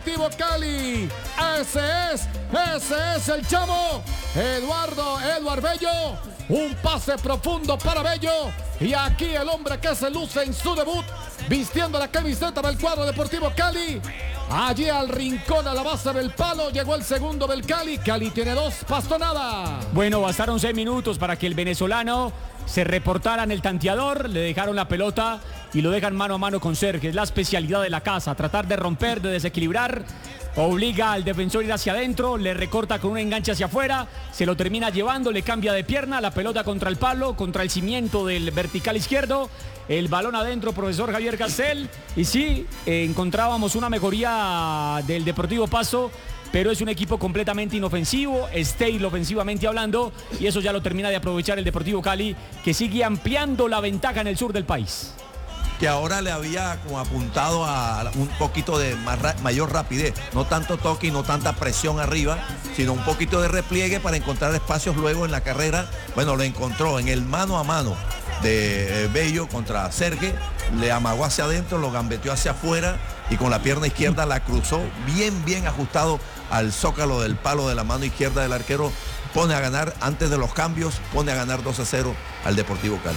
Deportivo Cali. Ese es el chavo. Eduard Bello. Un pase profundo para Bello. Y aquí el hombre que se luce en su debut, vistiendo la camiseta del cuadro Deportivo Cali. Allí al rincón, a la base del palo, llegó el segundo del Cali. Cali tiene 2, Pasto nada. Bueno, bastaron 6 minutos para que el venezolano se reportara en el tanteador. Le dejaron la pelota y lo dejan mano a mano con Sergio. Es la especialidad de la casa, tratar de romper, de desequilibrar. Obliga al defensor a ir hacia adentro, le recorta con un enganche hacia afuera, se lo termina llevando, le cambia de pierna, la pelota contra el palo, contra el cimiento del vertical izquierdo, el balón adentro, profesor Javier Castel, y sí, encontrábamos una mejoría del Deportivo Pasto, pero es un equipo completamente inofensivo, estéril ofensivamente hablando, y eso ya lo termina de aprovechar el Deportivo Cali, que sigue ampliando la ventaja en el sur del país. Que ahora le había como apuntado a un poquito de mayor rapidez, no tanto toque y no tanta presión arriba, sino un poquito de repliegue para encontrar espacios luego en la carrera. Bueno, lo encontró en el mano a mano de Bello contra Sergio, le amagó hacia adentro, lo gambeteó hacia afuera y con la pierna izquierda la cruzó bien ajustado al zócalo del palo de la mano izquierda del arquero. Pone a ganar, antes de los cambios, pone a ganar 2-0 al Deportivo Cali.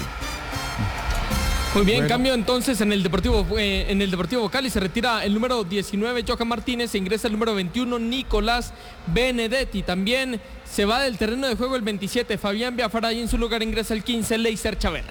Muy bien, cambio entonces en el Deportivo Cali. Se retira el número 19, Johan Martínez, se ingresa el número 21, Nicolás Benedetti. También se va del terreno de juego el 27, Fabián Biafara, y en su lugar ingresa el 15, Leiser Chaverra.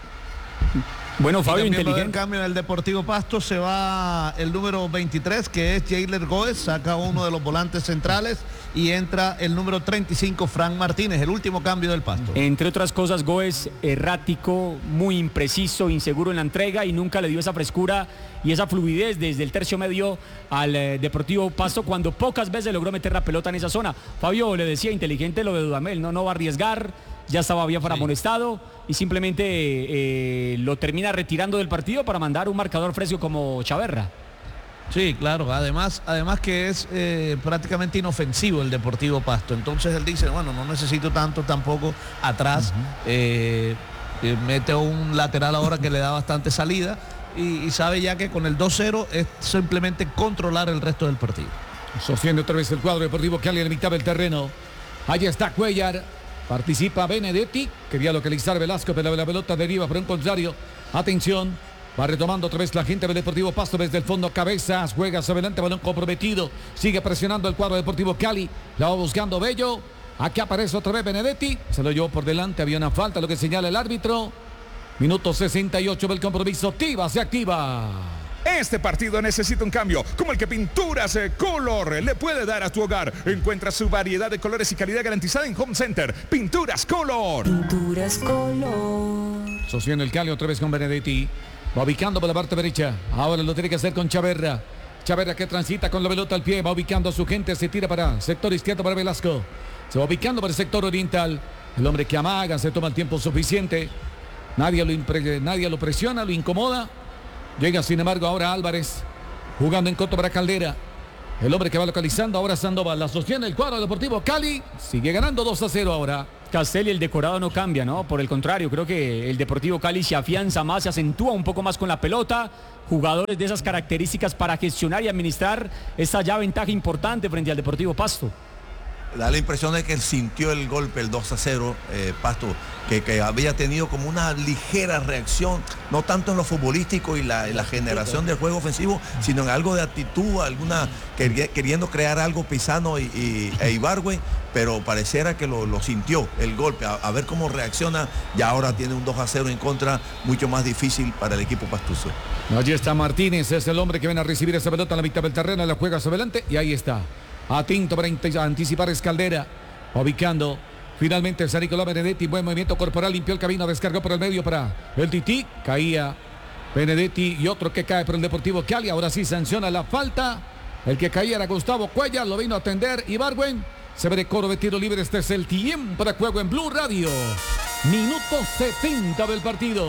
Bueno, Fabio, inteligente. En cambio, en el Deportivo Pasto se va el número 23, que es Jailer Goes, saca uno de los volantes centrales y entra el número 35, Frank Martínez, el último cambio del Pasto. Entre otras cosas, Goes errático, muy impreciso, inseguro en la entrega y nunca le dio esa frescura y esa fluidez desde el tercio medio al Deportivo Pasto, cuando pocas veces logró meter la pelota en esa zona. Fabio le decía, inteligente lo de Dudamel, no va a arriesgar, ya estaba bien para amonestado y simplemente lo termina retirando del partido para mandar un marcador fresco como Chaverra. Sí, claro, además que es prácticamente inofensivo el Deportivo Pasto, entonces él dice, bueno, no necesito tanto tampoco atrás, mete un lateral ahora que le da bastante salida y sabe ya que con el 2-0 es simplemente controlar el resto del partido. Sostiene otra vez el cuadro Deportivo Cali en la mitad del terreno. Allí está Cuellar, participa Benedetti, quería localizar Velasco, pero la pelota deriva por un contrario. Atención, va retomando otra vez la gente del Deportivo Pasto desde el fondo, Cabezas, juega hacia adelante, balón comprometido, sigue presionando el cuadro Deportivo Cali, la va buscando Bello, aquí aparece otra vez Benedetti, se lo llevó por delante, había una falta, lo que señala el árbitro. Minuto 68 del compromiso, Tiva se activa. Este partido necesita un cambio, como el que Pinturas Color le puede dar a tu hogar. Encuentra su variedad de colores y calidad garantizada en Home Center. Pinturas Color. Pinturas Color. Sostiene el Cali otra vez con Benedetti. Va ubicando por la parte derecha. Ahora lo tiene que hacer con Chaverra. Chaverra que transita con la pelota al pie. Va ubicando a su gente. Se tira para sector izquierdo para Velasco. Se va ubicando para el sector oriental. El hombre que amaga, se toma el tiempo suficiente. Nadie lo presiona, lo incomoda. Llega sin embargo ahora Álvarez. Jugando en corto para Caldera. El hombre que va localizando ahora Sandoval. La sostiene el cuadro Deportivo Cali. Sigue ganando 2-0 ahora. Castel y el decorado no cambia, ¿no? Por el contrario, creo que el Deportivo Cali se afianza más, se acentúa un poco más con la pelota. Jugadores de esas características para gestionar y administrar esa ya ventaja importante frente al Deportivo Pasto. Da la impresión de que él sintió el golpe, el 2-0, Pasto, que había tenido como una ligera reacción, no tanto en lo futbolístico y la generación del juego ofensivo, sino en algo de actitud, queriendo crear algo Pisano e Ibargüen, pero pareciera que lo sintió el golpe, a ver cómo reacciona. Ya ahora tiene un 2-0 en contra, mucho más difícil para el equipo pastuso. Allí está Martínez, es el hombre que viene a recibir esa pelota en la mitad del terreno, la juega hacia adelante y ahí está. Atinto para anticipar Escaldera, ubicando finalmente San Nicolás Benedetti, buen movimiento corporal, limpió el camino, descargó por el medio para el Tití, caía Benedetti y otro que cae por el Deportivo Cali. Ahora sí sanciona la falta, el que caía era Gustavo Cuellar, lo vino a atender Ibargüen, se ve de coro de tiro libre. Este es el tiempo de juego en Blue Radio, minuto 70 del partido.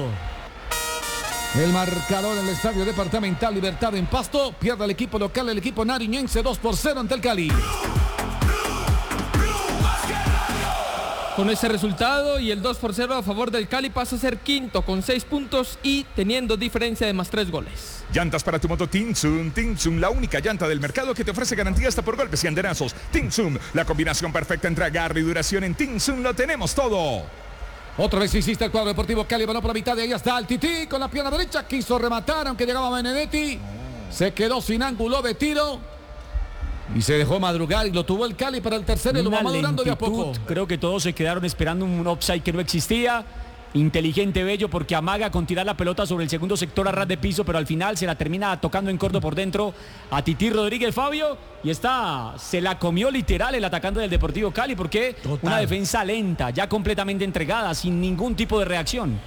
El marcador en el Estadio Departamental Libertad en Pasto. Pierde el equipo local, el equipo nariñense 2-0 ante el Cali. Con ese resultado y el 2-0 a favor del Cali pasa a ser quinto con 6 puntos y teniendo diferencia de más 3 goles. Llantas para tu moto Tinsun. Tinsun, la única llanta del mercado que te ofrece garantía hasta por golpes y andenazos. Tinsun, la combinación perfecta entre agarre y duración. En Tinsun lo tenemos todo. Otra vez insiste el cuadro deportivo Cali, balón por la mitad y ahí está el Tití con la pierna derecha. Quiso rematar aunque llegaba Benedetti. Se quedó sin ángulo de tiro. Y se dejó madrugar y lo tuvo el Cali para el tercero y lo va madurando de a poco. Creo que todos se quedaron esperando un offside que no existía. Inteligente Bello porque amaga con tirar la pelota sobre el segundo sector a ras de piso, pero al final se la termina tocando en corto por dentro a Tití Rodríguez, Fabio, y se la comió literal el atacante del Deportivo Cali porque una defensa lenta, ya completamente entregada, sin ningún tipo de reacción.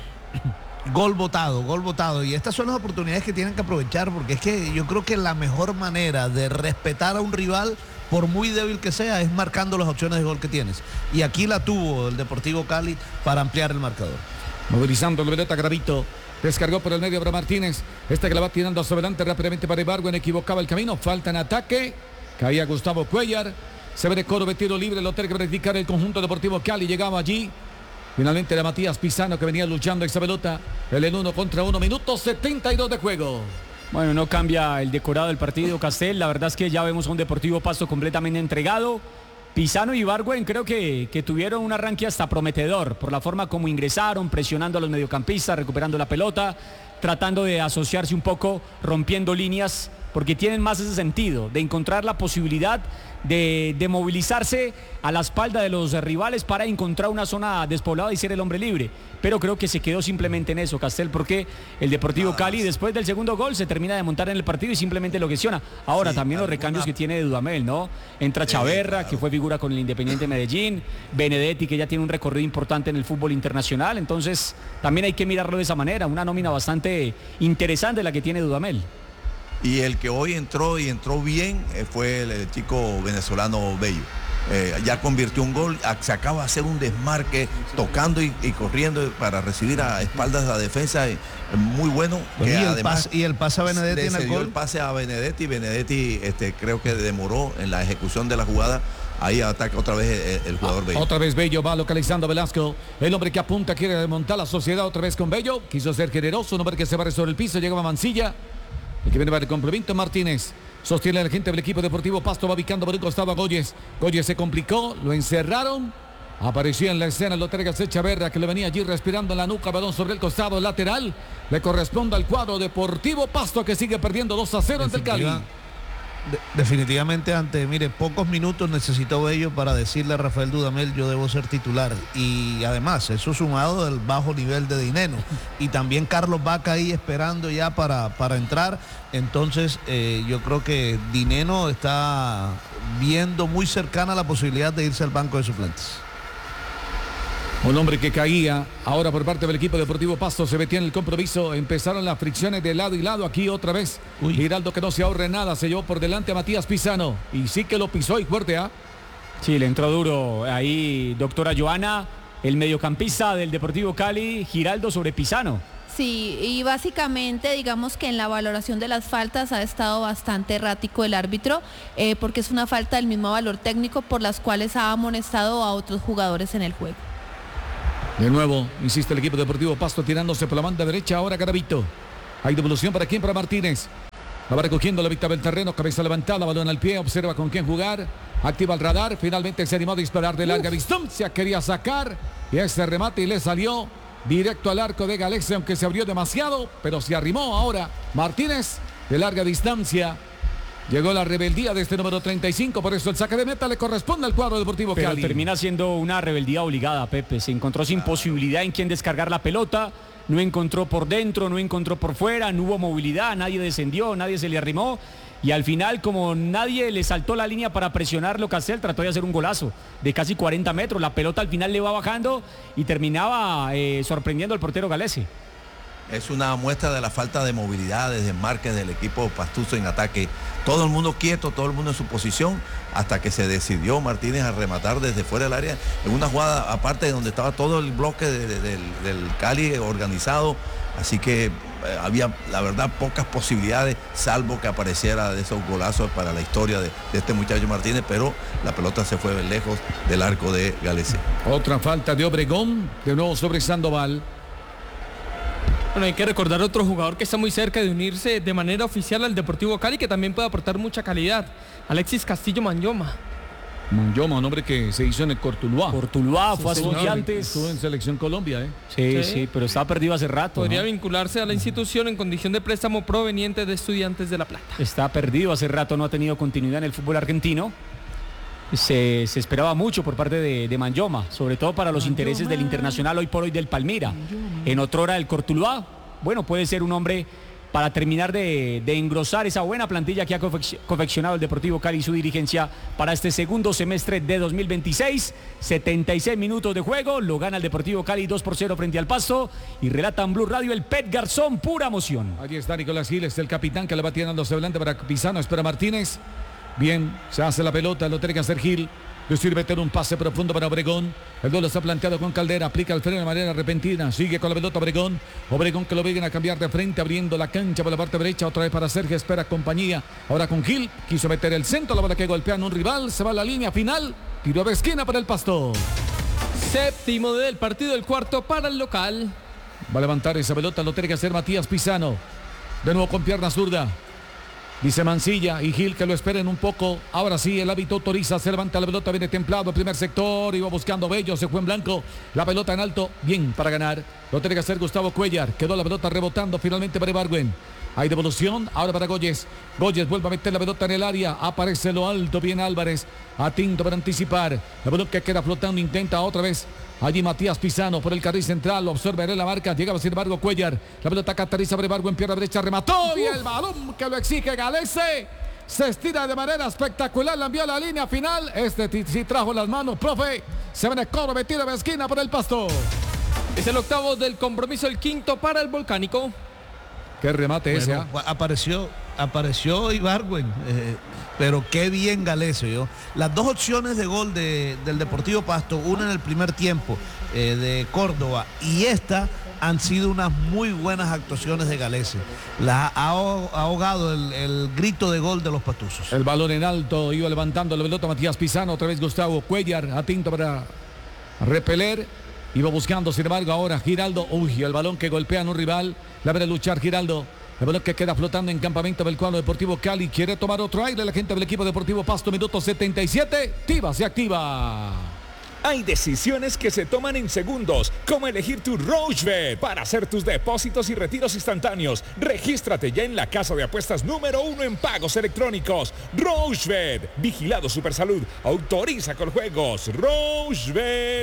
Gol votado. Y estas son las oportunidades que tienen que aprovechar, porque es que yo creo que la mejor manera de respetar a un rival, por muy débil que sea, es marcando las opciones de gol que tienes. Y aquí la tuvo el Deportivo Cali para ampliar el marcador. Movilizando la pelota, Gravito. Descargó por el medio para Martínez. Que la va tirando hacia adelante rápidamente para Ibargüen. Equivocaba el camino. Falta en ataque. Caía Gustavo Cuellar. Se ve de coro de tiro libre. Lo tiene que practicar el conjunto Deportivo Cali. Llegaba allí. Finalmente era Matías Pisano que venía luchando esa pelota. El 1 contra 1, minuto 72 de juego. Bueno, no cambia el decorado del partido, Castel. La verdad es que ya vemos a un Deportivo Pasto completamente entregado. Pisano y Ibargüen creo que tuvieron un arranque hasta prometedor por la forma como ingresaron, presionando a los mediocampistas, recuperando la pelota, tratando de asociarse un poco, rompiendo líneas, porque tienen más ese sentido, de encontrar la posibilidad de movilizarse a la espalda de los rivales para encontrar una zona despoblada y ser el hombre libre. Pero creo que se quedó simplemente en eso, Castel, porque el Deportivo Cali después del segundo gol se termina de montar en el partido y simplemente lo gestiona. Ahora también los recambios que tiene de Dudamel, ¿no? Entra Chaverra, que fue figura con el Independiente Medellín, Benedetti, que ya tiene un recorrido importante en el fútbol internacional, entonces también hay que mirarlo de esa manera, una nómina bastante interesante la que tiene Dudamel. Y el que hoy entró y entró bien fue el chico venezolano Bello. Ya convirtió un gol, se acaba de hacer un desmarque tocando y corriendo para recibir a espaldas de la defensa, muy bueno. Que además, el pase a Benedetti en el gol. El pase a Benedetti. Benedetti creo que demoró en la ejecución de la jugada. Ahí ataca otra vez el jugador Bello. Otra vez Bello va localizando a Velasco. El hombre que apunta quiere desmontar la sociedad otra vez con Bello. Quiso ser generoso, un hombre que se barre sobre el piso, llegaba Mancilla. El que viene para el complemento, Martínez. Sostiene la gente del equipo Deportivo Pasto, va ubicando por un costado a Goyes. Goyes se complicó, lo encerraron. Apareció en la escena el Lotero Chaverra, que le venía allí respirando en la nuca, balón sobre el costado lateral. Le corresponde al cuadro Deportivo Pasto, que sigue perdiendo 2-0 ante el Cali. Definitivamente pocos minutos necesitó Bello para decirle a Rafael Dudamel: yo debo ser titular. Y además eso sumado del bajo nivel de Dineno y también Carlos Vaca ahí esperando ya para entrar. Entonces yo creo que Dineno está viendo muy cercana la posibilidad de irse al banco de suplentes. Un hombre que caía ahora por parte del equipo Deportivo Pasto, se metía en el compromiso, empezaron las fricciones de lado y lado, aquí otra vez. Giraldo, que no se ahorre nada, se llevó por delante a Matías Pisano y sí que lo pisó y fuerte, ¿ah? Sí, le entró duro ahí, doctora Joana, el mediocampista del Deportivo Cali, Giraldo sobre Pisano. Sí, y básicamente digamos que en la valoración de las faltas ha estado bastante errático el árbitro, porque es una falta del mismo valor técnico por las cuales ha amonestado a otros jugadores en el juego. De nuevo, insiste el equipo Deportivo Pasto tirándose por la banda derecha. Ahora Garavito. Hay devolución para quién, para Martínez. La va recogiendo la víctima del terreno. Cabeza levantada, balón al pie. Observa con quién jugar. Activa el radar. Finalmente se animó a disparar de larga distancia. Quería sacar. Y ese remate y le salió directo al arco de Galexe, aunque se abrió demasiado. Pero se arrimó ahora Martínez de larga distancia. Llegó la rebeldía de este número 35, por eso el saque de meta le corresponde al cuadro Deportivo Cali. Pero termina siendo una rebeldía obligada, Pepe. Se encontró sin posibilidad en quién descargar la pelota, no encontró por dentro, no encontró por fuera, no hubo movilidad, nadie descendió, nadie se le arrimó. Y al final, como nadie le saltó la línea para presionarlo, Castel trató de hacer un golazo de casi 40 metros. La pelota al final le va bajando y terminaba sorprendiendo al portero Galese. Es una muestra de la falta de movilidad, de desmarques del equipo pastuso en ataque. Todo el mundo quieto, todo el mundo en su posición, hasta que se decidió Martínez a rematar desde fuera del área, en una jugada aparte donde estaba todo el bloque del Cali organizado. Así que había, la verdad, pocas posibilidades, salvo que apareciera de esos golazos para la historia de este muchacho Martínez, pero la pelota se fue lejos del arco de Galese. Otra falta de Obregón, de nuevo sobre Sandoval. Bueno, hay que recordar otro jugador que está muy cerca de unirse de manera oficial al Deportivo Cali, que también puede aportar mucha calidad. Alexis Castillo Manyoma. Manyoma, un hombre que se hizo en el Cortuluá. Cortuluá, fue a Estudiantes. Estuvo en Selección Colombia, ¿eh? Sí, pero está perdido hace rato. Podría vincularse a la institución en condición de préstamo proveniente de Estudiantes de La Plata. Está perdido hace rato, no ha tenido continuidad en el fútbol argentino. Se esperaba mucho por parte de Manyoma, sobre todo para los intereses del Internacional hoy por hoy del Palmira. En otrora del Cortuluá, bueno, puede ser un hombre para terminar de engrosar esa buena plantilla que ha confeccionado el Deportivo Cali y su dirigencia para este segundo semestre de 2026. 76 minutos de juego, lo gana el Deportivo Cali 2-0 frente al Pasto y relata en Blue Radio el Pet Garzón, pura emoción. Allí está Nicolás Giles, el capitán que le va tirando hacia adelante para Pisano, espera Martínez. Bien, se hace la pelota, lo tiene que hacer Gil. Le sirve meter un pase profundo para Obregón. El duelo está planteado con Caldera. Aplica el freno de manera repentina. Sigue con la pelota Obregón. Obregón que lo vienen a cambiar de frente, abriendo la cancha por la parte derecha. Otra vez para Sergio. Espera compañía. Ahora con Gil. Quiso meter el centro. La bola que golpea a un rival. Se va a la línea final. Tiro de esquina para el Pasto. Séptimo del partido, el cuarto para el local. Va a levantar esa pelota. Lo tiene que hacer Matías Pisano. De nuevo con pierna zurda. Dice Mancilla y Gil que lo esperen un poco. Ahora sí, el hábito autoriza. Se levanta la pelota, viene templado. El primer sector, iba buscando Bello, se fue en blanco. La pelota en alto, bien para ganar. Lo tiene que hacer Gustavo Cuellar. Quedó la pelota rebotando finalmente para Ibargüen. Hay devolución, ahora para Goyes. Goyes vuelve a meter la pelota en el área. Aparece lo alto, bien Álvarez. A Tinto para anticipar. La pelota que queda flotando, intenta otra vez. Allí Matías Pisano por el carril central, observa la marca, llegaba sin embargo Cuellar, la pelota catariza para Ibargüen en pierna derecha, remató y el balón que lo exige Galese, se estira de manera espectacular, la envió a la línea final, sí trajo las manos, profe, se viene cobro metido de esquina por el Pasto. Es el octavo del compromiso, el quinto para el Volcánico. Qué remate ese, ¿eh? Apareció Ibargüen, pero qué bien Galese, yo. Las dos opciones de gol del Deportivo Pasto, una en el primer tiempo de Córdoba y esta han sido unas muy buenas actuaciones de Galese. Ha ahogado el grito de gol de los pastuzos. El balón en alto, iba levantando la pelota Matías Pisano, otra vez Gustavo Cuellar, a Tinto para repeler. Iba buscando, sin embargo, ahora Giraldo. Uy, el balón que golpea a un rival. La verá luchar Giraldo. El balón que queda flotando en campamento del cuadro Deportivo Cali. Quiere tomar otro aire la gente del equipo Deportivo Pasto. Minuto 77. Tiva se activa. Hay decisiones que se toman en segundos, como elegir tu Rochebet para hacer tus depósitos y retiros instantáneos. Regístrate ya en la casa de apuestas número 1 en pagos electrónicos. Rochebet, vigilado Supersalud, autoriza con juegos. Rochebet.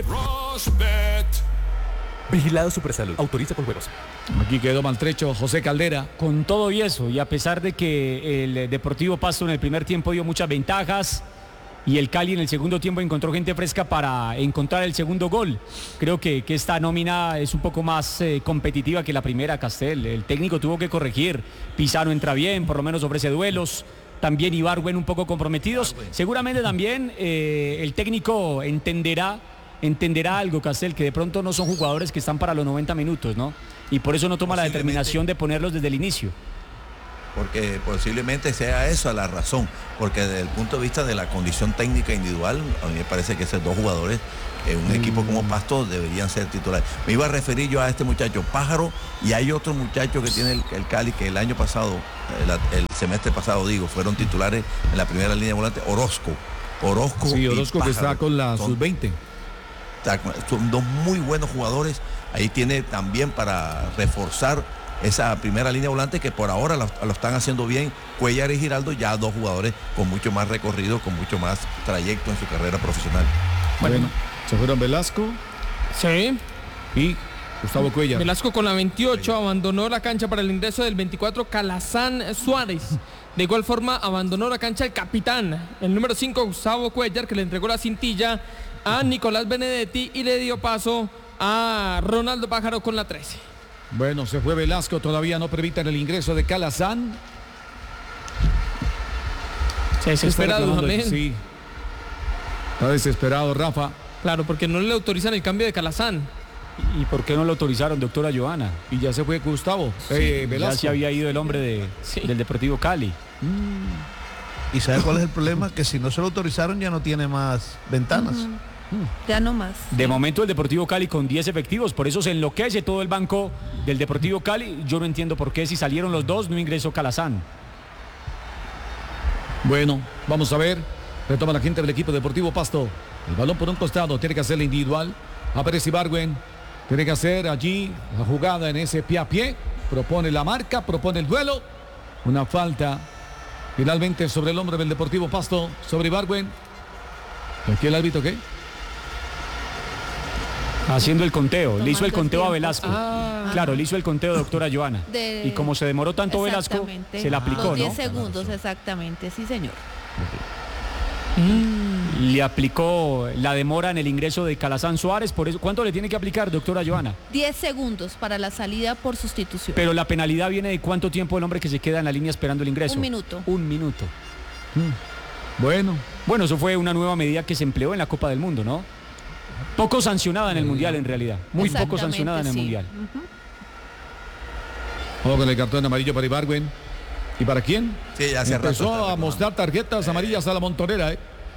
Vigilado Supersalud, autoriza con juegos. Aquí quedó maltrecho José Caldera. Con todo y eso, y a pesar de que el Deportivo Pasto en el primer tiempo dio muchas ventajas, y el Cali en el segundo tiempo encontró gente fresca para encontrar el segundo gol. Creo que esta nómina es un poco más competitiva que la primera, Castel. El técnico tuvo que corregir. Pisano entra bien, por lo menos ofrece duelos. También Ibargüen un poco comprometidos. Seguramente también el técnico entenderá algo, Castel, que de pronto no son jugadores que están para los 90 minutos, ¿no? Y por eso no toma la determinación de ponerlos desde el inicio. Porque posiblemente sea esa la razón, porque desde el punto de vista de la condición técnica individual, a mí me parece que esos dos jugadores en un equipo como Pasto deberían ser titulares. Me iba a referir yo a este muchacho Pájaro, y hay otro muchacho que tiene el Cali, que el año pasado, el semestre pasado digo, fueron titulares en la primera línea de volante, Orozco. Sí, Orozco que está con la sub-20. Son dos muy buenos jugadores. Ahí tiene también para reforzar esa primera línea volante que por ahora lo están haciendo bien. Cuellar y Giraldo, ya dos jugadores con mucho más recorrido, con mucho más trayecto en su carrera profesional. Bueno, se fueron Velasco. Sí. Y Gustavo Cuellar. Velasco con la 28 abandonó la cancha para el ingreso del 24 Calazán Suárez. De igual forma abandonó la cancha el capitán, el número 5 Gustavo Cuellar, que le entregó la cintilla a Nicolás Benedetti y le dio paso a Ronaldo Pájaro con la 13. Bueno, se fue Velasco, todavía no permiten el ingreso de Calazán. Se desespera Dudamel. Sí. Está desesperado Rafa. Claro, porque no le autorizan el cambio de Calazán. ¿Y por qué no lo autorizaron, doctora Joana? Y ya se fue Gustavo Ya Velasco. se había ido el hombre del Deportivo Cali. ¿Y sabe cuál es el problema? Que si no se lo autorizaron ya no tiene más ventanas. Ya no más. De momento el Deportivo Cali con 10 efectivos, por eso se enloquece todo el banco del Deportivo Cali. Yo no entiendo por qué si salieron los dos no ingresó Calazán. Bueno, vamos a ver. Retoma la gente del equipo Deportivo Pasto. El balón por un costado, tiene que hacer la individual. Aparece Ibargüen. Tiene que hacer allí la jugada en ese pie a pie. Propone la marca, propone el duelo. Una falta finalmente sobre el hombre del Deportivo Pasto, sobre Ibargüen. ¿Aquí el árbitro qué? Haciendo el conteo, le hizo el Tomando conteo a tiempo. Velasco. Claro, le hizo el conteo a doctora Joana. Y como se demoró tanto Velasco, Exactamente. se le aplicó, Los 10 ¿no? segundos, exactamente, sí señor. Le aplicó la demora en el ingreso de Calazán Suárez, por eso, ¿cuánto le tiene que aplicar, doctora Joana? 10 segundos para la salida por sustitución. Pero la penalidad viene de cuánto tiempo el hombre que se queda en la línea esperando el ingreso. 1 minuto. 1 minuto. Bueno, Eso fue una nueva medida que se empleó en la Copa del Mundo, ¿no? Poco sancionada en el Mundial en realidad. Muy poco Exactamente, sancionada en el sí. Mundial. ojo con el cartón amarillo para Ibargüen. ¿Y para quién? Sí, ya hace rato Empezó está a reclamando. mostrar tarjetas amarillas a la montonera,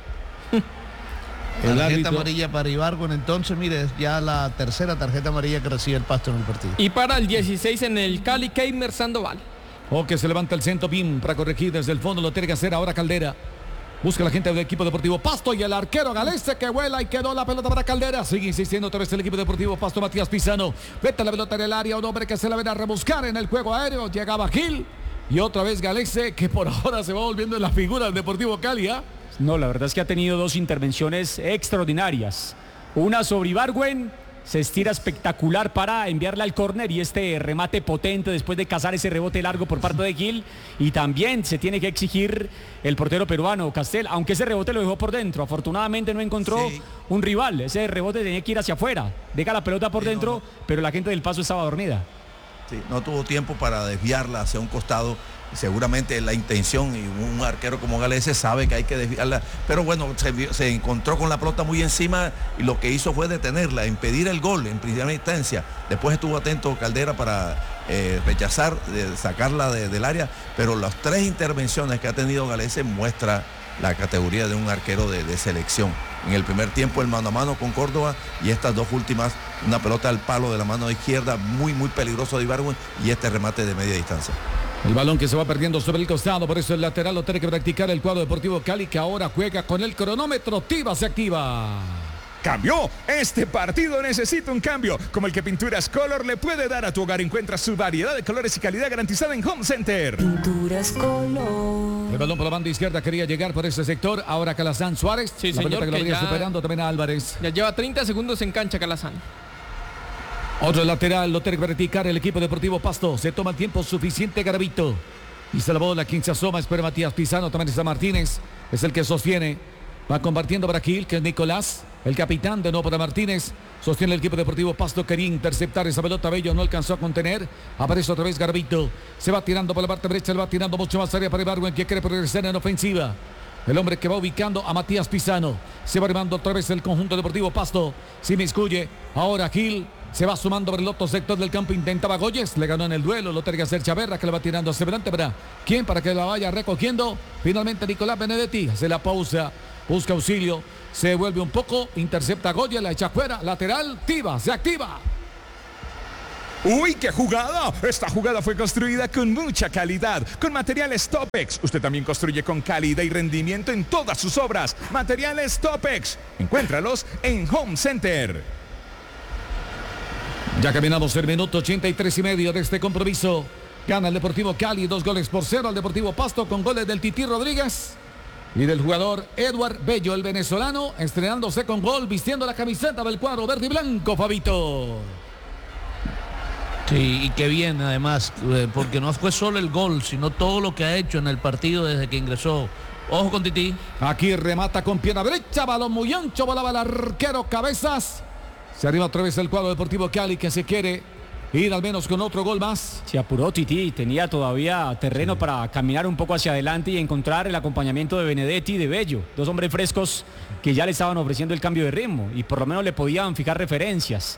El Tarjeta árbitro. amarilla para Ibargüen, entonces mire, es ya la tercera tarjeta amarilla que recibe el Pasto en el partido. Y para el 16 en el Cali, Keimer Sandoval. O que se levanta el centro BIM para corregir desde el fondo, lo tiene que hacer ahora Caldera. Busca la gente del equipo deportivo Pasto y el arquero Galese que vuela y quedó la pelota para Caldera. Sigue insistiendo otra vez el equipo deportivo Pasto, Matías Pizano. Vete la pelota en el área, un hombre que se la ven a rebuscar en el juego aéreo. Llegaba Gil y otra vez Galese que por ahora se va volviendo en la figura del Deportivo Cali. No, la verdad es que ha tenido dos intervenciones extraordinarias. Una sobre Ibargüen, se estira espectacular para enviarla al córner y este remate potente después de cazar ese rebote largo por parte de Gil. Y también se tiene que exigir el portero peruano, Castel, aunque ese rebote lo dejó por dentro. Afortunadamente no encontró un rival. Ese rebote tenía que ir hacia afuera. Deja la pelota por dentro, pero la gente del Paso estaba dormida. Sí, no tuvo tiempo para desviarla hacia un costado. Seguramente la intención, y un arquero como Galese sabe que hay que desviarla, pero bueno, se encontró con la pelota muy encima y lo que hizo fue detenerla, impedir el gol en primera instancia. Después estuvo atento Caldera para rechazar, sacarla del área, pero las 3 intervenciones que ha tenido Galese muestra la categoría de un arquero de selección. En el primer tiempo el mano a mano con Córdoba y estas 2 últimas, una pelota al palo de la mano izquierda muy peligroso de Ibargüen y este remate de media distancia. El balón que se va perdiendo sobre el costado, por eso el lateral lo tiene que practicar el cuadro Deportivo Cali, que ahora juega con el cronómetro. Tiva se activa. Cambió. Este partido necesita un cambio, como el que Pinturas Color le puede dar a tu hogar. Encuentra su variedad de colores y calidad garantizada en Home Center. Pinturas Color. El balón por la banda izquierda quería llegar por ese sector. Ahora Calazán Suárez. Sí, la señor, pelota que lo que venía ya- superando también a Álvarez. Ya lleva 30 segundos en cancha Calazán. Otro lateral lo tiene que practicar el equipo Deportivo Pasto. Se toma el tiempo suficiente Garavito. Y se la bola, quien se asoma, espera Matías Pizano, también está Martínez. Es el que sostiene. Va compartiendo para Gil, que es Nicolás. El capitán de nuevo para Martínez. Sostiene el equipo Deportivo Pasto. Quería interceptar esa pelota. Bello no alcanzó a contener. Aparece otra vez Garavito. Se va tirando por la parte derecha. Le va tirando mucho más área para Ibargüen, que quiere progresar en ofensiva. El hombre que va ubicando a Matías Pizano. Se va armando otra vez el conjunto Deportivo Pasto. Se inmiscuye. Ahora Gil. Se va sumando por el otro sector del campo. Intentaba Goyes. Le ganó en el duelo. Lo tiene que hacer Chaverra, que le va tirando hacia adelante. ¿Para quién? Para que la vaya recogiendo. Finalmente Nicolás Benedetti. Hace la pausa. Busca auxilio. Se vuelve un poco. Intercepta a Goyes. La echa fuera. Lateral. Tiva. Se activa. ¡Uy, qué jugada! Esta jugada fue construida con mucha calidad, con materiales Topex. Usted también construye con calidad y rendimiento en todas sus obras. Materiales Topex. Encuéntralos en Home Center. Ya caminamos el minuto 83 y medio de este compromiso. Gana el Deportivo Cali 2-0 al Deportivo Pasto con goles del Tití Rodríguez y del jugador Edward Bello, el venezolano, estrenándose con gol, vistiendo la camiseta del cuadro verde y blanco, Fabito. Sí, y qué bien además, porque no fue solo el gol, sino todo lo que ha hecho en el partido desde que ingresó. Ojo con Tití. Aquí remata con pierna derecha, balón muy ancho, volaba el arquero Cabezas. Se arriba otra vez el cuadro Deportivo Cali, que se quiere ir al menos con otro gol más. Se apuró Tití, tenía todavía terreno para caminar un poco hacia adelante y encontrar el acompañamiento de Benedetti y de Bello, 2 hombres frescos que ya le estaban ofreciendo el cambio de ritmo y por lo menos le podían fijar referencias.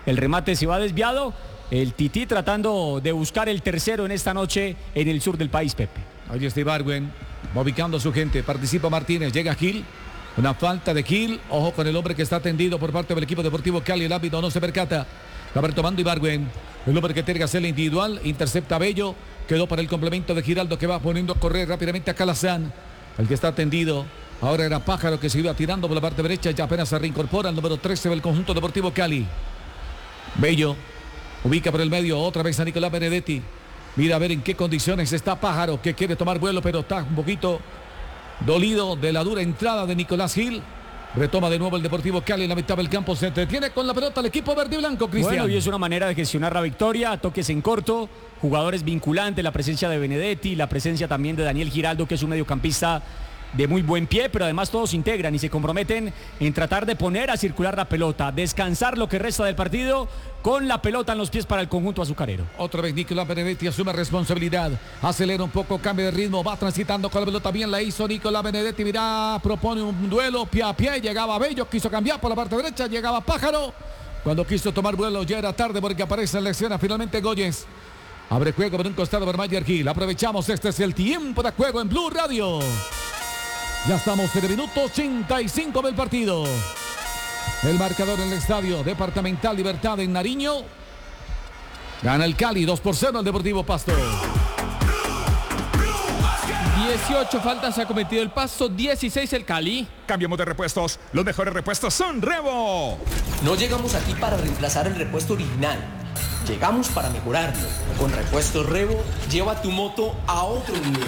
el remate se va desviado. El Tití tratando de buscar el tercero en esta noche en el sur del país, Pepe. Ahí está Ibargüen, va ubicando a su gente. Participa Martínez, llega Gil. Una falta de Gil. Ojo con el hombre que está atendido por parte del equipo deportivo Cali. El árbitro no se percata. Va retomando Ibargüen. El hombre que tiene que hacer la individual. Intercepta a Bello. Quedó para el complemento de Giraldo, que va poniendo a correr rápidamente a Calazán. El que está atendido. Ahora era Pájaro, que se iba tirando por la parte derecha. Ya apenas se reincorpora el número 13 del conjunto deportivo Cali. Bello ubica por el medio otra vez a Nicolás Benedetti. Mira a ver en qué condiciones está Pájaro, que quiere tomar vuelo, pero está un poquito dolido de la dura entrada de Nicolás Gil. Retoma de nuevo el Deportivo Cali en la mitad del campo. Se entretiene con la pelota el equipo verde y blanco, Cristian. Bueno, y es una manera de gestionar la victoria. Toques en corto, jugadores vinculantes, la presencia de Benedetti, la presencia también de Daniel Giraldo, que es un mediocampista de muy buen pie, pero además todos se integran y se comprometen en tratar de poner a circular la pelota, descansar lo que resta del partido con la pelota en los pies para el conjunto azucarero. Otra vez Nicolás Benedetti asume responsabilidad, acelera un poco, cambio de ritmo, va transitando con la pelota, bien la hizo Nicolás Benedetti, mira, propone un duelo pie a pie, llegaba Bello, quiso cambiar por la parte derecha, llegaba Pájaro, cuando quiso tomar vuelo ya era tarde porque aparece en la escena finalmente Goyes. Abre juego por un costado por Mayer Gil, aprovechamos, este es el tiempo de juego en Blue Radio. Ya estamos en el minuto 85 del partido. El marcador en el estadio Departamental Libertad en Nariño. Gana el Cali 2-0 al Deportivo Pasto. 18 faltas ha cometido el Pasto, 16 el Cali. Cambiamos de repuestos. Los mejores repuestos son Revo. No llegamos aquí para reemplazar el repuesto original. Llegamos para mejorarlo. Con Repuestos Revo, lleva tu moto a otro nivel.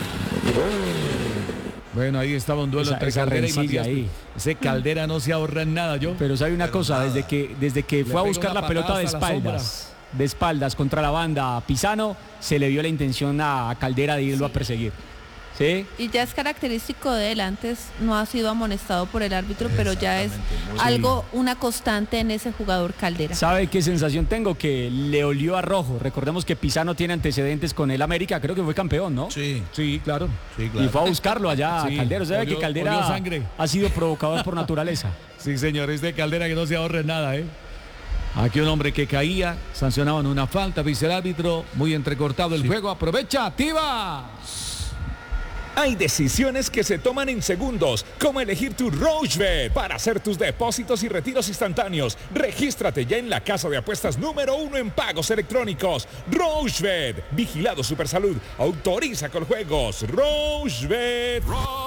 Bueno, ahí estaba un duelo entre Caldera y Matías. Ahí. Ese Caldera no se ahorra en nada, yo. Pero sabe una cosa, nada. desde que fue a buscar la pelota de espaldas contra la banda Pisano, se le vio la intención a Caldera de irlo a perseguir. ¿Sí? Y ya es característico de él, antes no ha sido amonestado por el árbitro, pero ya es algo, una constante en ese jugador Caldera. ¿Sabe qué sensación tengo? Que le olió a rojo. Recordemos que Pisano tiene antecedentes con el América, creo que fue campeón, ¿no? Sí, claro. Y fue a buscarlo allá a Caldera. ¿Sabe que Caldera ha sido provocador por naturaleza? Sí, señor, es de Caldera que no se ahorre nada, ¿eh? Aquí un hombre que caía, sancionaban una falta, dice el árbitro, muy entrecortado el juego, aprovecha, activa. Hay decisiones que se toman en segundos, como elegir tu RocheBet para hacer tus depósitos y retiros instantáneos. Regístrate ya en la casa de apuestas número 1 en pagos electrónicos. RocheBet, vigilado Supersalud, autoriza con juegos. RocheBet.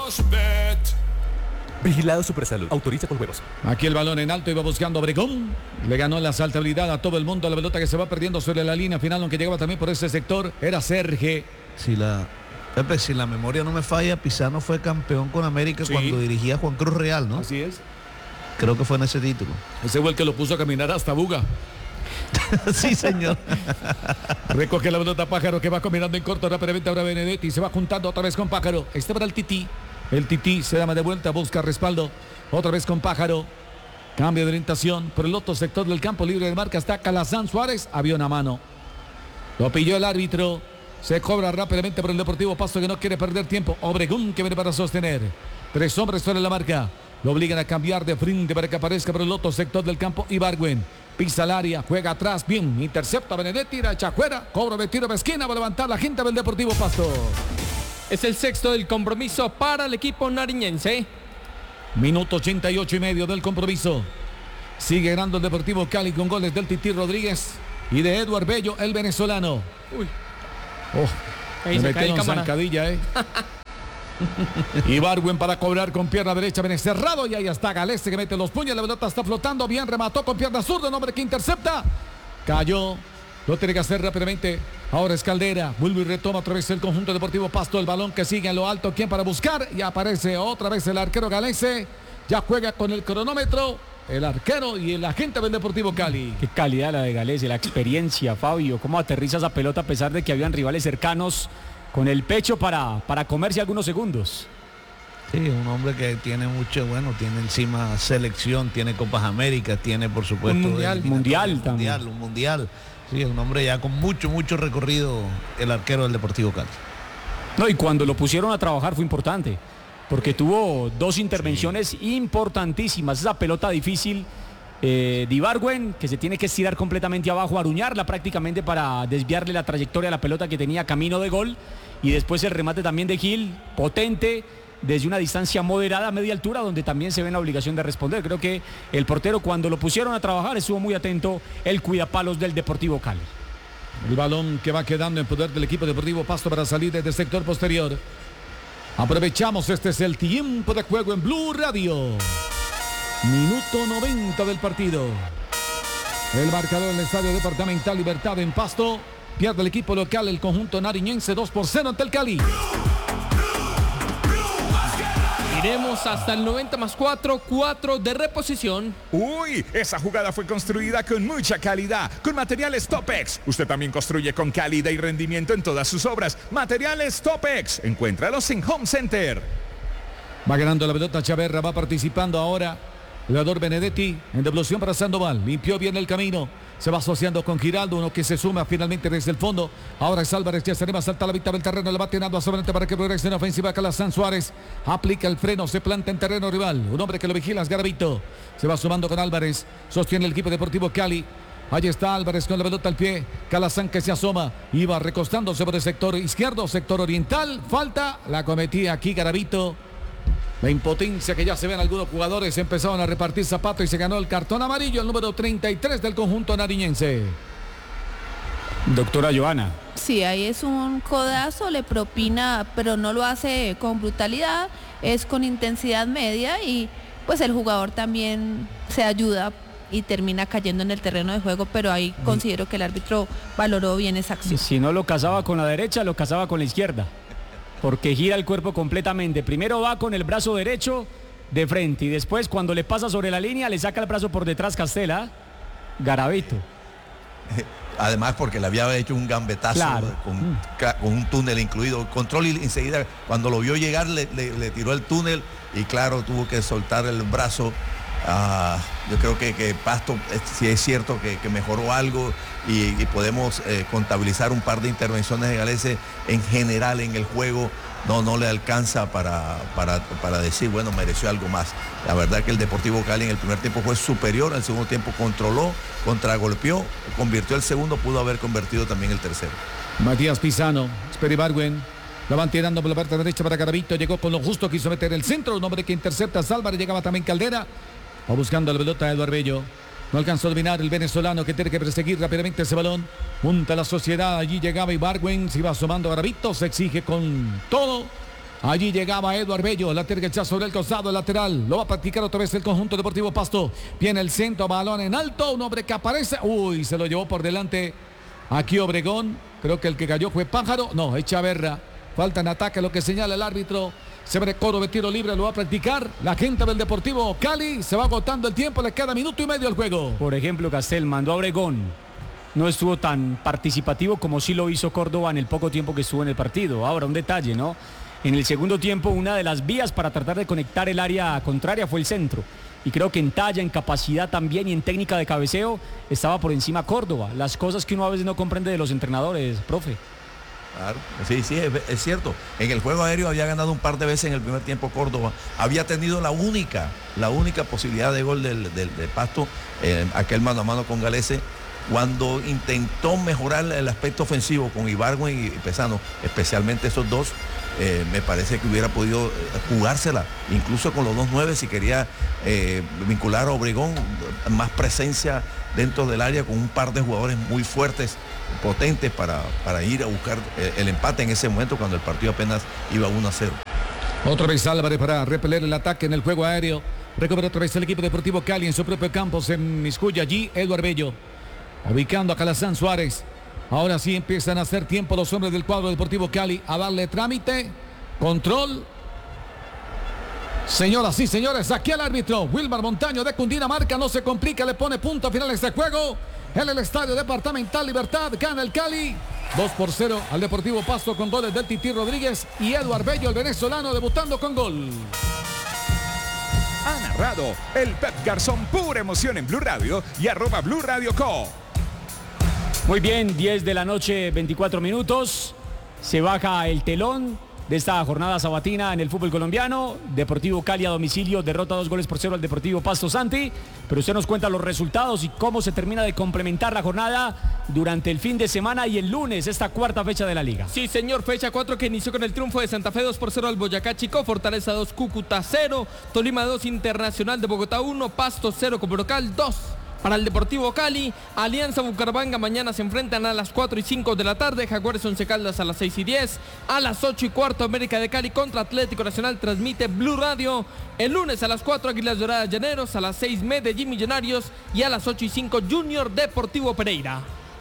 Vigilado Supersalud, autoriza con juegos. Aquí el balón en alto, iba buscando a Obregón. Le ganó la saltabilidad a todo el mundo. La pelota que se va perdiendo sobre la línea final, aunque llegaba también por ese sector, era Serge. Pepe, si la memoria no me falla, Pisano fue campeón con América cuando dirigía a Juan Cruz Real, ¿no? Así es. Creo que fue en ese título. Ese fue el que lo puso a caminar hasta Buga. Sí, señor. Recoge la pelota Pájaro, que va combinando en corto rápidamente ahora Benedetti. Se va juntando otra vez con Pájaro. Este para el Tití. El Tití se da de vuelta, busca respaldo. Otra vez con Pájaro. Cambio de orientación. Por el otro sector del campo libre de marca está Calazán Suárez. Avión a mano. Lo pilló el árbitro. Se cobra rápidamente por el Deportivo Pasto, que no quiere perder tiempo. Obregón, que viene para sostener. 3 hombres sobre la marca. Lo obligan a cambiar de frente para que aparezca por el otro sector del campo Ibargüen. Pisa el área, juega atrás, bien. Intercepta Benedetti, la echa afuera. Cobro de tiro de esquina, va a levantar la gente del Deportivo Pasto. Es el sexto del compromiso para el equipo nariñense. Minuto 88 y medio del compromiso. Sigue ganando el Deportivo Cali con goles del Tití Rodríguez y de Eduard Bello, el venezolano. Uy. Me metieron zancadilla, Ibargüen para cobrar con pierna derecha, viene cerrado y ahí está Galese que mete los puños, la pelota está flotando, bien remató con pierna zurda, un hombre que intercepta, cayó, lo tiene que hacer rápidamente, ahora es Caldera, vuelve y retoma otra vez el conjunto deportivo Pasto, el balón que sigue en lo alto, ¿quién para buscar? Y aparece otra vez el arquero Galese, ya juega con el cronómetro, el arquero y el agente del Deportivo Cali. Qué calidad la de Galese, la experiencia, Fabio, cómo aterriza esa pelota a pesar de que habían rivales cercanos con el pecho para comerse algunos segundos. Sí, un hombre que tiene mucho, tiene encima selección, tiene Copas Américas, tiene por supuesto un mundial también. Un mundial. Sí, es un hombre ya con mucho recorrido, el arquero del Deportivo Cali. No, y cuando lo pusieron a trabajar fue importante, porque tuvo 2 intervenciones importantísimas. Esa pelota difícil de Ibargüen, que se tiene que estirar completamente abajo, aruñarla prácticamente para desviarle la trayectoria a la pelota que tenía camino de gol. Y después el remate también de Gil, potente, desde una distancia moderada a media altura, donde también se ve la obligación de responder. Creo que el portero, cuando lo pusieron a trabajar, estuvo muy atento, el cuidapalos del Deportivo Cali. El balón que va quedando en poder del equipo Deportivo Pasto para salir desde el sector posterior. Aprovechamos, este es el tiempo de juego en Blue Radio. Minuto 90 del partido. El marcador en el Estadio Departamental Libertad en Pasto. Pierde el equipo local, el conjunto nariñense, 2-0 ante el Cali. Iremos hasta el 90+4, 4 de reposición. Uy, esa jugada fue construida con mucha calidad, con materiales Topex. Usted también construye con calidad y rendimiento en todas sus obras. Materiales Topex. Encuéntralos en Home Center. Va ganando la pelota Chaverra, va participando ahora el jugador Benedetti en devolución para Sandoval. Limpió bien el camino. Se va asociando con Giraldo, uno que se suma finalmente desde el fondo. Ahora es Álvarez, ya se anima a saltar la mitad del terreno, le va tirando a solamente para que progrese en ofensiva. Calazán Suárez aplica el freno, se planta en terreno rival. Un hombre que lo vigila es Garavito. Se va sumando con Álvarez, sostiene el equipo Deportivo Cali. Ahí está Álvarez con la pelota al pie. Calazán que se asoma, iba recostándose por el sector izquierdo, sector oriental. Falta, la cometía aquí Garavito. La impotencia que ya se ven algunos jugadores, empezaron a repartir zapatos y se ganó el cartón amarillo, el número 33 del conjunto nariñense. Doctora Joana. Sí, ahí es un codazo, le propina, pero no lo hace con brutalidad, es con intensidad media y pues el jugador también se ayuda y termina cayendo en el terreno de juego, pero ahí considero que el árbitro valoró bien esa acción. Si no lo cazaba con la derecha, lo cazaba con la izquierda. Porque gira el cuerpo completamente. Primero va con el brazo derecho de frente y después cuando le pasa sobre la línea le saca el brazo por detrás Castela. Garavito. Además porque le había hecho un gambetazo, claro, con un túnel incluido. Control y enseguida cuando lo vio llegar le tiró el túnel y claro, tuvo que soltar el brazo. Yo creo que Pasto sí es cierto que mejoró algo y podemos contabilizar un par de intervenciones de Galese en general en el juego. No le alcanza para decir, bueno, mereció algo más. La verdad que el Deportivo Cali en el primer tiempo fue superior, al segundo tiempo controló, contragolpeó, convirtió el segundo, pudo haber convertido también el tercero. Matías Pizano, espera Ibargüen. La van tirando por la parte derecha para Garavito, llegó con lo justo, quiso meter el centro, un hombre que intercepta a Álvarez, llegaba también Caldera. Va buscando la pelota de Eduardo Bello. No alcanzó a dominar el venezolano que tiene que perseguir rápidamente ese balón. Junta la sociedad. Allí llegaba Ibargüen. Se iba asomando Garavito. Se exige con todo. Allí llegaba Eduardo Bello. La tiene que echar sobre el costado lateral. Lo va a practicar otra vez el conjunto Deportivo Pasto. Viene el centro. Balón en alto. Un hombre que aparece. Uy, se lo llevó por delante. Aquí Obregón. Creo que el que cayó fue Pájaro. No, es Chaverra. Falta en ataque, lo que señala el árbitro. Se ve coro de tiro libre, lo va a practicar la gente del Deportivo Cali. Se va agotando el tiempo, le queda minuto y medio al juego. Por ejemplo, Castel mandó a Obregón. No estuvo tan participativo como sí lo hizo Córdoba en el poco tiempo que estuvo en el partido. Ahora, un detalle, ¿no? En el segundo tiempo, una de las vías para tratar de conectar el área contraria fue el centro. Y creo que en talla, en capacidad también y en técnica de cabeceo estaba por encima Córdoba. Las cosas que uno a veces no comprende de los entrenadores, profe. Claro, sí, es cierto. En el juego aéreo había ganado un par de veces en el primer tiempo Córdoba. Había tenido la única posibilidad de gol de Pasto, aquel mano a mano con Galese, cuando intentó mejorar el aspecto ofensivo con Ibargüen y Pesano, especialmente esos dos. Me parece que hubiera podido jugársela, incluso con los 2-9 si quería vincular a Obregón, más presencia dentro del área con un par de jugadores muy fuertes, potentes para ir a buscar el empate en ese momento cuando el partido apenas iba 1-0. Otra vez Álvarez para repeler el ataque en el juego aéreo. Recupera otra vez el equipo Deportivo Cali en su propio campo. Se inmiscuye allí Eduardo Bello, ubicando a Calazán Suárez. Ahora sí empiezan a hacer tiempo los hombres del cuadro Deportivo Cali a darle trámite, control. Señoras y señores, aquí el árbitro Wilmar Montaño de Cundinamarca. No se complica, le pone punto final a este juego. En el Estadio Departamental Libertad gana el Cali 2-0 al Deportivo Pasto con goles del Tití Rodríguez y Eduardo Bello, el venezolano, debutando con gol. Ha narrado el Pep Garzón, pura emoción en Blue Radio y @Blue Radio Co. Muy bien, 10 de la noche, 24 minutos. Se baja el telón de esta jornada sabatina en el fútbol colombiano. Deportivo Cali a domicilio derrota 2-0 al Deportivo Pasto, Santi, pero usted nos cuenta los resultados y cómo se termina de complementar la jornada durante el fin de semana y el lunes, esta cuarta fecha de la liga. Sí, señor, fecha 4 que inició con el triunfo de Santa Fe 2-0 al Boyacá Chico, Fortaleza 2, Cúcuta 0, Tolima 2, Internacional de Bogotá 1, Pasto 0 como local 2. Para el Deportivo Cali, Alianza Bucaramanga mañana se enfrentan a las 4:05 de la tarde, Jaguares Once Caldas a las 6:10, a las 8:15 América de Cali contra Atlético Nacional transmite Blue Radio, el lunes a las 4 Águilas Doradas Llaneros, a las 6 Medellín Millonarios y a las 8:05 Junior Deportivo Pereira.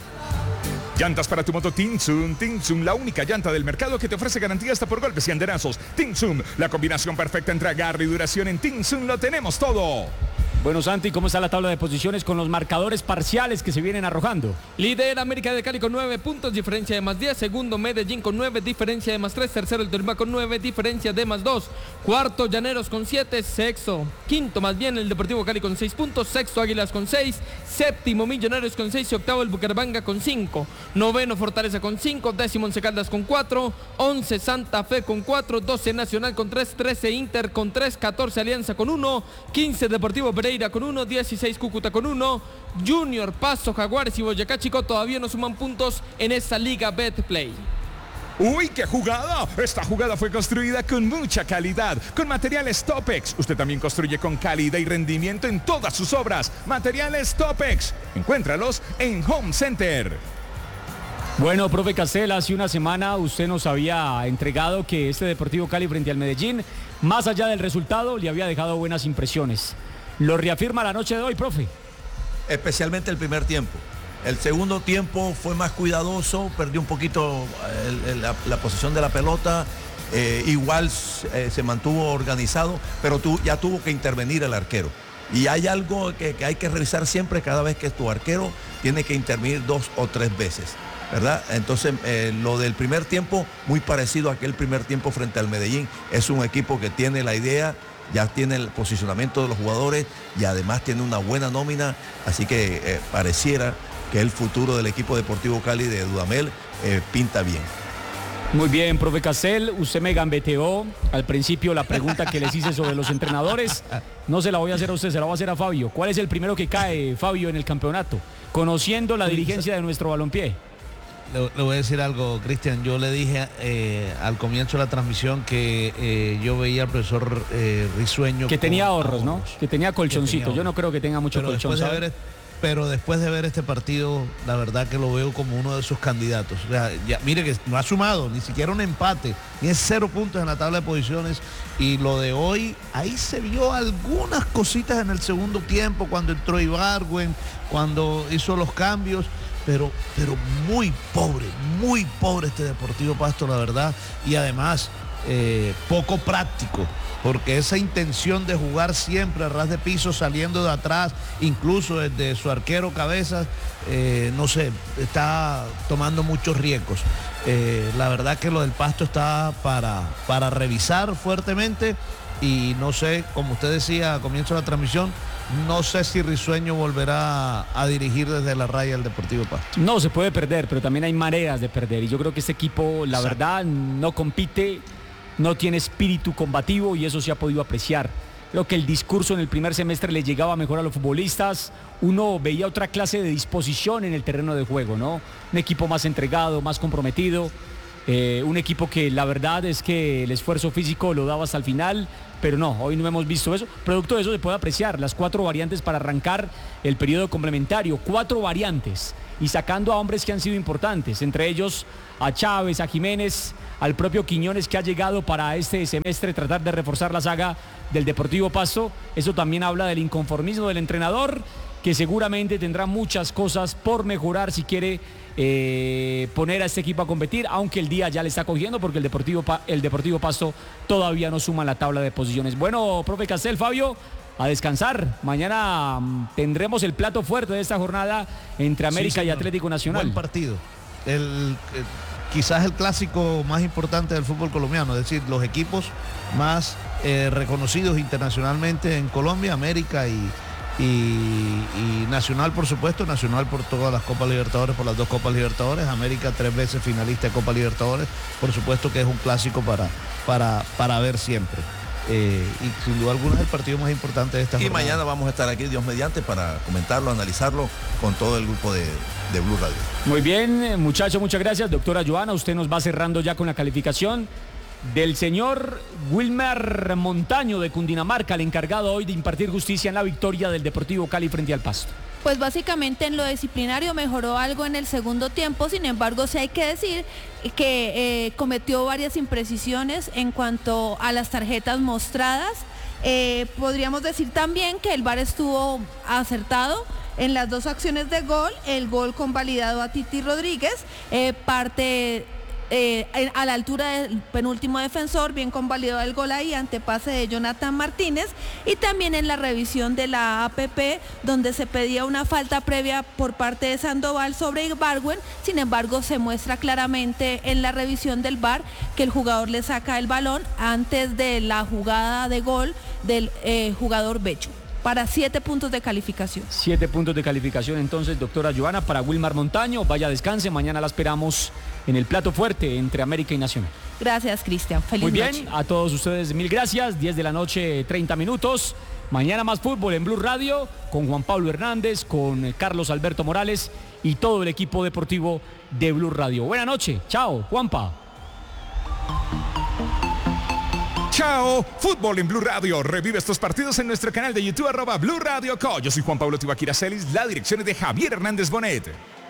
Llantas para tu moto Tinsum. Tinsum, la única llanta del mercado que te ofrece garantía hasta por golpes y andenazos. Tinsum, la combinación perfecta entre agarre y duración. En Tinsum lo tenemos todo. Bueno, Santi, ¿cómo está la tabla de posiciones con los marcadores parciales que se vienen arrojando? Líder América de Cali con 9 puntos, diferencia de más 10. Segundo Medellín con 9, diferencia de más 3. Tercero el Tolima con 9, diferencia de más 2. Cuarto Llaneros con 7. Quinto más bien el Deportivo Cali con 6 puntos. Sexto Águilas con 6. Séptimo Millonarios con 6 y octavo el Bucaramanga con 5. Noveno Fortaleza con 5. Décimo Once Caldas con 4. 11 Santa Fe con 4. 12 Nacional con 3. 13 Inter con 3. 14 Alianza con 1. 15 Deportivo Pereira con 1, 16 Cúcuta con 1, Junior, Pasto, Jaguares y Boyacá Chico todavía no suman puntos en esta Liga Betplay. ¡Uy, qué jugada! Esta jugada fue construida con mucha calidad, con materiales Topex. Usted también construye con calidad y rendimiento en todas sus obras. Materiales Topex. Encuéntralos en Home Center. Bueno, profe Castel, hace una semana usted nos había entregado que este Deportivo Cali frente al Medellín, más allá del resultado, le había dejado buenas impresiones. ¿Lo reafirma la noche de hoy, profe? Especialmente el primer tiempo. El segundo tiempo fue más cuidadoso, perdió un poquito la posesión de la pelota, igual se mantuvo organizado, pero ya tuvo que intervenir el arquero. Y hay algo que hay que revisar siempre cada vez que tu arquero tiene que intervenir 2 o 3 veces, ¿verdad? Entonces, lo del primer tiempo, muy parecido a aquel primer tiempo frente al Medellín, es un equipo que tiene la idea, ya tiene el posicionamiento de los jugadores y además tiene una buena nómina, así que pareciera que el futuro del equipo Deportivo Cali de Dudamel pinta bien. Muy bien, profe Castel, usted me gambeteó al principio la pregunta que les hice sobre los entrenadores. No se la voy a hacer a usted, se la voy a hacer a Fabio. ¿Cuál es el primero que cae, Fabio, en el campeonato? Conociendo la dirigencia de nuestro balompié. Le voy a decir algo, Cristian. Yo le dije al comienzo de la transmisión que yo veía al profesor Risueño. Que tenía ahorros, ¿no? Que tenía colchoncito. Yo no creo que tenga mucho colchón. Pero después de ver este partido, la verdad que lo veo como uno de sus candidatos. O sea, ya, mire que no ha sumado ni siquiera un empate, tiene 0 puntos en la tabla de posiciones. Y lo de hoy, ahí se vio algunas cositas en el segundo tiempo, cuando entró Ibargüen, cuando hizo los cambios. Pero muy pobre este Deportivo Pasto, la verdad. Y además, poco práctico. Porque esa intención de jugar siempre a ras de piso, saliendo de atrás, incluso desde su arquero Cabezas, no sé, está tomando muchos riesgos. La verdad que lo del Pasto está para revisar fuertemente y no sé, como usted decía a comienzo de la transmisión, no sé si Risueño volverá a dirigir desde la raya el Deportivo Pasto. No, se puede perder, pero también hay maneras de perder y yo creo que este equipo, la verdad, no compite, no tiene espíritu combativo y eso se ha podido apreciar. Creo que el discurso en el primer semestre le llegaba mejor a los futbolistas. Uno veía otra clase de disposición en el terreno de juego, ¿no? Un equipo más entregado, más comprometido. Un equipo que la verdad es que el esfuerzo físico lo daba hasta el final, pero no, hoy no hemos visto eso. Producto de eso se puede apreciar las 4 variantes para arrancar el periodo complementario. 4 variantes y sacando a hombres que han sido importantes, entre ellos a Chávez, a Jiménez, al propio Quiñones, que ha llegado para este semestre tratar de reforzar la saga del Deportivo Pasto. Eso también habla del inconformismo del entrenador, que seguramente tendrá muchas cosas por mejorar si quiere poner a este equipo a competir, aunque el día ya le está cogiendo porque el Deportivo Pasto todavía no suma la tabla de posiciones. Bueno, profe Castel, Fabio, a descansar. Mañana tendremos el plato fuerte de esta jornada entre América y Atlético Nacional. Buen partido. Quizás el clásico más importante del fútbol colombiano, es decir, los equipos más reconocidos internacionalmente en Colombia, América y Nacional, por supuesto, Nacional por todas las Copas Libertadores, por las 2 Copas Libertadores, América 3 veces finalista de Copa Libertadores, por supuesto que es un clásico para ver siempre. Y sin duda alguna es el partido más importante de esta jornada. Y mañana vamos a estar aquí, Dios mediante, para comentarlo, analizarlo con todo el grupo de Blue Radio. Muy bien, muchachos, muchas gracias. Doctora Joana, usted nos va cerrando ya con la calificación del señor Wilmer Montaño de Cundinamarca, el encargado hoy de impartir justicia en la victoria del Deportivo Cali frente al Pasto. Pues básicamente en lo disciplinario mejoró algo en el segundo tiempo, sin embargo sí hay que decir que cometió varias imprecisiones en cuanto a las tarjetas mostradas. Podríamos decir también que el VAR estuvo acertado en las 2 acciones de gol, el gol convalidado a Titi Rodríguez, parte a la altura del penúltimo defensor, bien convalidado el gol ahí, antepase de Jonathan Martínez, y también en la revisión de la APP, donde se pedía una falta previa por parte de Sandoval sobre Ibargüen. Sin embargo, se muestra claramente en la revisión del VAR que el jugador le saca el balón antes de la jugada de gol del jugador Becho. Para 7 puntos de calificación. 7 puntos de calificación entonces, doctora Joana, para Wilmar Montaño. Vaya, descanse, mañana la esperamos en el plato fuerte entre América y Nacional. Gracias, Cristian. Feliz noche. Muy bien, a todos ustedes mil gracias. 10 de la noche, 30 minutos. Mañana más fútbol en Blue Radio con Juan Pablo Hernández, con Carlos Alberto Morales y todo el equipo deportivo de Blue Radio. Buenas noches. Chao, Juanpa. Chao, fútbol en Blue Radio. Revive estos partidos en nuestro canal de YouTube @Blue Radio Co. Yo soy Juan Pablo Tibaquira Celis, la dirección es de Javier Hernández Bonet.